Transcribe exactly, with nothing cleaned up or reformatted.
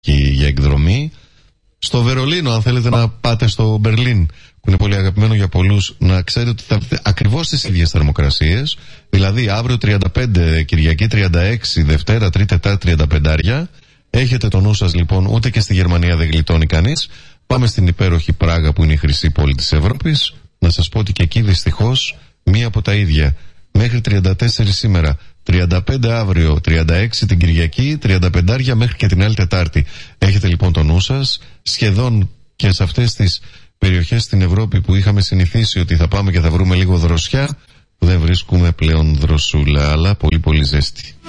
για εκδρομή. Στο Βερολίνο, αν θέλετε να πάτε στο Μπερλίν, που είναι πολύ αγαπημένο για πολλούς, να ξέρετε ότι θα έχετε ακριβώς τις ίδιες θερμοκρασίες. Δηλαδή αύριο τριάντα πέντε, Κυριακή τριάντα έξι, Δευτέρα, Τρίτη, Τετάρτη τριάντα πέντε. Έχετε το νου σας λοιπόν, ούτε και στη Γερμανία δεν γλιτώνει κανείς. Πάμε στην υπέροχη Πράγα που είναι η χρυσή πόλη της Ευρώπης. Να σας πω ότι και εκεί δυστυχώς μία από τα ίδια. Μέχρι τριάντα τέσσερα σήμερα, τριάντα πέντε αύριο, τριάντα έξι την Κυριακή, τριάντα πέντε μέχρι και την άλλη Τετάρτη. Έχετε λοιπόν το νου σας. Σχεδόν και σε αυτές τις περιοχές στην Ευρώπη που είχαμε συνηθίσει ότι θα πάμε και θα βρούμε λίγο δροσιά, δεν βρίσκουμε πλέον δροσούλα, αλλά πολύ πολύ ζέστη.